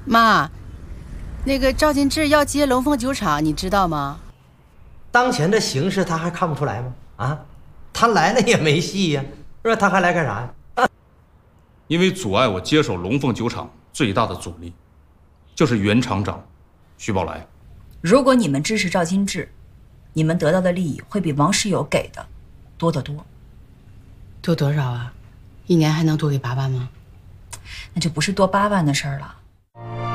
妈，那个赵金志要接龙凤酒厂，你知道吗？ 当前这形势他还看不出来吗？啊，他来了也没戏呀，是吧？他还来干啥呀？ 因为阻碍我接手龙凤酒厂最大的阻力，就是原厂长徐宝来。 如果你们支持赵金志，你们得到的利益会比王世友给的多得多。 多多少啊？一年还能多给8万吗？ 那就不是多8万的事儿了。